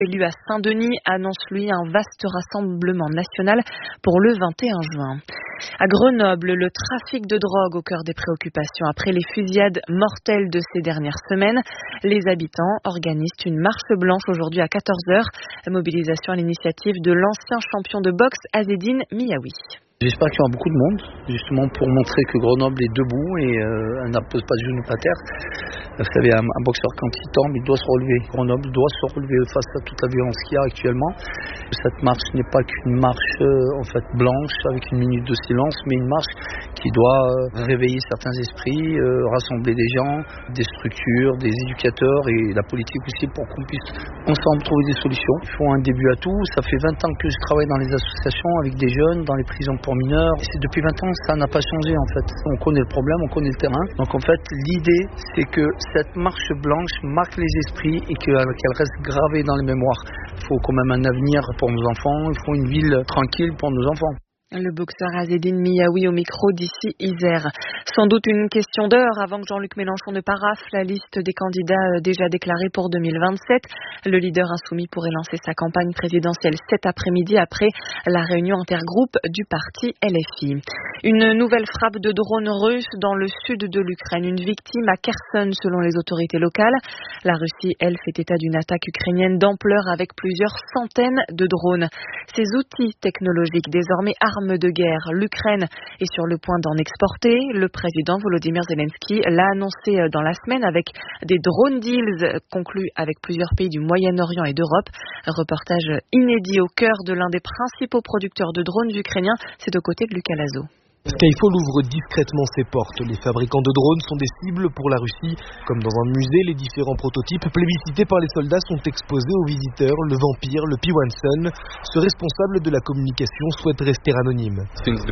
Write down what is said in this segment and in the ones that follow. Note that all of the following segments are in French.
Élu à Saint-Denis annonce lui un vaste rassemblement national pour le 21 juin. À Grenoble, le trafic de drogue au cœur des préoccupations. Après les fusillades mortelles de ces dernières semaines, les habitants organisent une marche blanche aujourd'hui à 14h. Mobilisation à l'initiative de l'ancien champion de boxe Azzedine Miaoui. J'espère qu'il y aura beaucoup de monde, justement pour montrer que Grenoble est debout et n'impose pas de genoux par terre. Vous savez, un boxeur quand il tombe, il doit se relever. Grenoble doit se relever face à toute la violence qu'il y a actuellement. Cette marche n'est pas qu'une marche blanche avec une minute de silence, mais une marche qui doit réveiller certains esprits, rassembler des gens, des structures, des éducateurs et la politique aussi pour qu'on puisse ensemble trouver des solutions. Il faut un début à tout. Ça fait 20 ans que je travaille dans les associations avec des jeunes, dans les prisons pour mineurs. Et depuis 20 ans, ça n'a pas changé en fait. On connaît le problème, on connaît le terrain. Donc en fait, l'idée, c'est que cette marche blanche marque les esprits et qu'elle reste gravée dans les mémoires. Il faut quand même un avenir pour nos enfants, il faut une ville tranquille pour nos enfants. Le boxeur Azzedine Miaoui au micro d'ici Isère. Sans doute une question d'heure avant que Jean-Luc Mélenchon ne parafle la liste des candidats déjà déclarés pour 2027. Le leader insoumis pourrait lancer sa campagne présidentielle cet après-midi après la réunion intergroupe du parti LFI. Une nouvelle frappe de drones russes dans le sud de l'Ukraine. Une victime à Kherson selon les autorités locales. La Russie, elle, fait état d'une attaque ukrainienne d'ampleur avec plusieurs centaines de drones. Ces outils technologiques désormais armes de guerre. L'Ukraine est sur le point d'en exporter. Le président Volodymyr Zelensky l'a annoncé dans la semaine avec des drone deals conclus avec plusieurs pays du Moyen-Orient et d'Europe. Reportage inédit au cœur de l'un des principaux producteurs de drones ukrainiens. C'est aux côtés de Lucas Lazo. Skyfall ouvre discrètement ses portes. Les fabricants de drones sont des cibles pour la Russie. Comme dans un musée, les différents prototypes plébiscités par les soldats sont exposés aux visiteurs. Le Vampire, le P-1 ce responsable de la communication souhaite rester anonyme.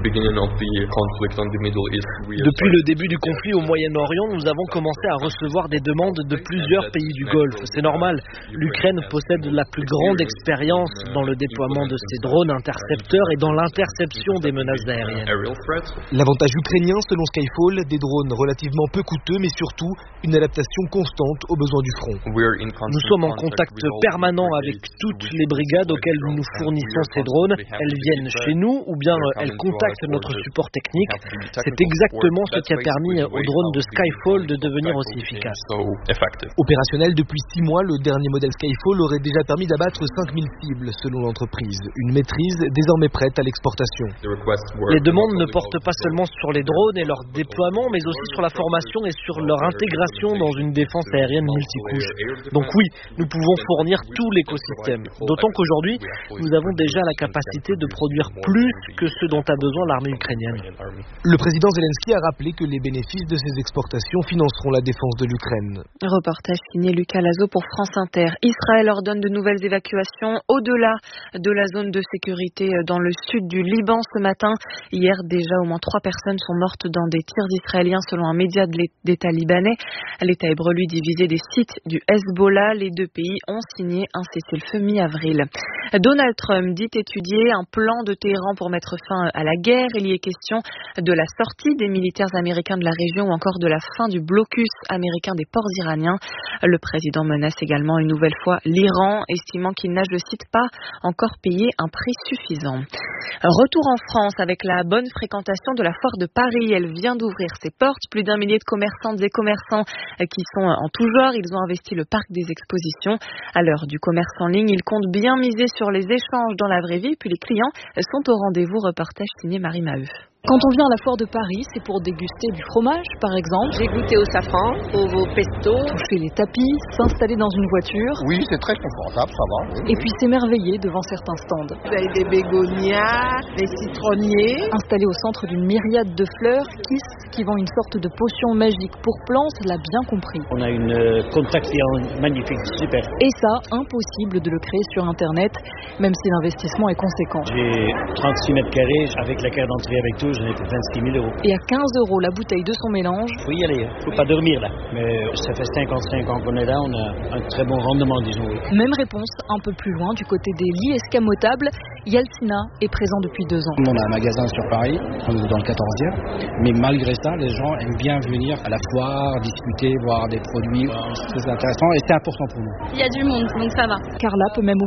Depuis le début du conflit au Moyen-Orient, nous avons commencé à recevoir des demandes de plusieurs pays du Golfe. C'est normal. L'Ukraine possède la plus grande expérience dans le déploiement de ces drones intercepteurs et dans l'interception des menaces aériennes. L'avantage ukrainien, selon Skyfall, des drones relativement peu coûteux, mais surtout une adaptation constante aux besoins du front. Nous sommes en contact permanent avec toutes les brigades auxquelles nous fournissons ces drones. Elles viennent chez nous ou bien elles contactent notre support technique. C'est exactement ce qui a permis aux drones de Skyfall de devenir aussi efficaces. Opérationnel depuis 6 mois, le dernier modèle Skyfall aurait déjà permis d'abattre 5000 cibles, selon l'entreprise. Une maîtrise désormais prête à l'exportation. Les demandes ne portent pas seulement sur les drones et leur déploiement, mais aussi sur la formation et sur leur intégration dans une défense aérienne multicouche. Donc oui, nous pouvons fournir tout l'écosystème. D'autant qu'aujourd'hui, nous avons déjà la capacité de produire plus que ce dont a besoin l'armée ukrainienne. Le président Zelensky a rappelé que les bénéfices de ces exportations financeront la défense de l'Ukraine. Reportage signé Lucas Lazo pour France Inter. Israël ordonne de nouvelles évacuations au-delà de la zone de sécurité dans le sud du Liban ce matin. Hier, déjà, au moins 3 personnes sont mortes dans des tirs israéliens selon un média d'État libanais. L'État hébreu lui divisé des sites du Hezbollah. Les deux pays ont signé un cessez-le-feu mi-avril. Donald Trump dit étudier un plan de Téhéran pour mettre fin à la guerre. Il y est question de la sortie des militaires américains de la région ou encore de la fin du blocus américain des ports iraniens. Le président menace également une nouvelle fois l'Iran, estimant qu'il n'a, je cite, pas encore payé un prix suffisant. Retour en France avec la bonne fréquentation de la foire de Paris. Elle vient d'ouvrir ses portes. Plus d'1 millier de commerçantes et commerçants qui sont en tout genre. Ils ont investi le parc des expositions. À l'heure du commerce en ligne, ils comptent bien miser sur les échanges dans la vraie vie. Puis les clients sont au rendez-vous. Reportage signé Marie Maheu. Quand on vient à la foire de Paris, c'est pour déguster du fromage, par exemple. J'ai goûté au safran, au pesto. Toucher les tapis, s'installer dans une voiture. Oui, c'est très confortable, ça va. Oui. Et puis s'émerveiller devant certains stands. Vous avez des bégonias, des citronniers. Installé au centre d'une myriade de fleurs, Kiss, qui vend une sorte de potion magique pour plantes, l'a bien compris. On a une contact client magnifique, super. Et ça, impossible de le créer sur Internet, même si l'investissement est conséquent. J'ai 36 mètres carrés avec la carte d'entrée avec tout. J'en ai pour 26 000 €. Et à 15 € la bouteille de son mélange. Faut y aller, faut pas dormir là. Mais ça fait 55 ans qu'on est là, on a un très bon rendement, disons. Même réponse, un peu plus loin, du côté des lits escamotables. Yalcina est présent depuis 2 ans. On a un magasin sur Paris, dans le 14e. Mais malgré ça, les gens aiment bien venir à la foire, discuter, voir des produits. C'est intéressant et c'est important pour nous. Il y a du monde, donc ça va. Carla peut même